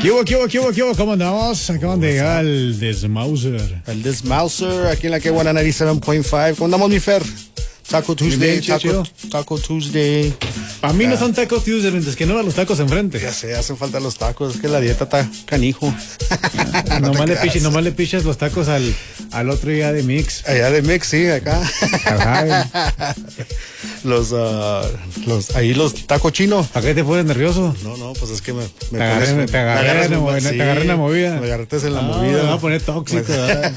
¿Qué hubo? ¿Cómo andamos? Acaban de llegar el Desmauser. El Desmauser, aquí en la K1 97.5. ¿Cómo andamos, mi Fer? Taco Tuesday, Taco Tuesday. Para mí no son Taco Tuesday, mientras que no van los tacos enfrente. Ya sé, hacen falta los tacos, es que la dieta está canijo. Nomás le pichas los tacos al otro día de Mix. Allá de Mix, sí, acá. Los tacos chinos. ¿A qué te pones nervioso? No, pues es que te agarré en la movida. Me agarraste en la movida. Me voy a poner tóxico.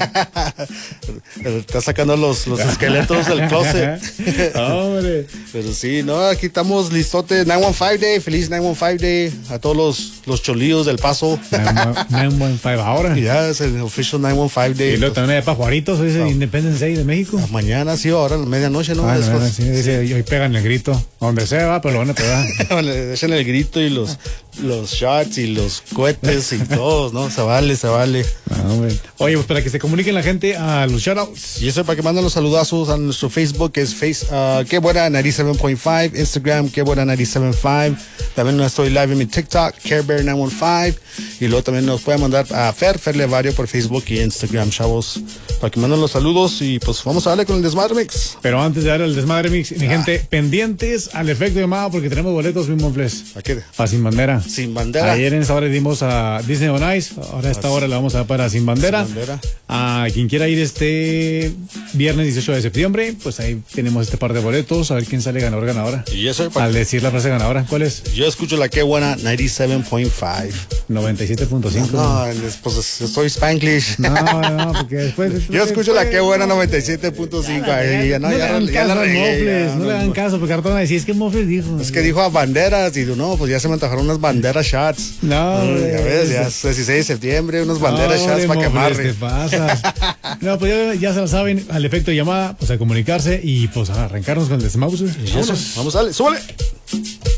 Estás sacando los esqueletos del closet. Hombre. Pero sí, no, aquí estamos listote. 915 Day, feliz 915 Day a todos los cholillos del Paso. 915 ahora. Ya es el official 915 Day. Y luego también hay Pajuaritos, hoy es el Independence Day de México. Mañana sí, ahora a la medianoche, ¿no? Sí, dice, hoy pegan el grito. Donde sea, va, pero lo van a pegar. Le echan el grito y los shots y los cohetes y todos, ¿no? Se vale. Oye, pues para que se comuniquen la gente a los shoutouts. Y eso para que manden los saludazos a nuestro Facebook, que es Qué Buena 97.5, Instagram, Qué Buena 97.5. También estoy live en mi TikTok, CareBear 915. Y luego también nos pueden mandar a Fer Levario por Facebook y Instagram, chavos. Para que manden los saludos y pues vamos a darle con el Desmadre Mix. Pero antes de darle el Desmadre Mix, mi gente, pendientes al efecto llamado porque tenemos boletos bien monfles. ¿A qué? Para Sin Bandera. Sin Bandera. Ayer en esta hora dimos a Disney on Ice, ahora a esta hora la vamos a dar para Sin Bandera. A quien quiera ir este viernes 18 de septiembre, pues ahí tenemos este par de boletos, a ver quién sale ganadora. Y eso al decir la frase ganadora, ¿cuál es? Yo escucho la Qué Buena 97.5. 97.5. No, pues soy Spanglish. No, porque después yo escucho la Qué Buena 97.5. No le hagan caso, porque ahorita van a decir, es que Mofles dijo. Es que dijo a banderas, y no, pues ya se me antojaron unas banderas shots. No, ya ves, ya es 16 de septiembre, unas banderas shots para quemar. Te pasas. No, pues ya se lo saben, al efecto de llamada, pues a comunicarse y pues a arrancarnos con el Desmauser. Vamos, dale, súbale.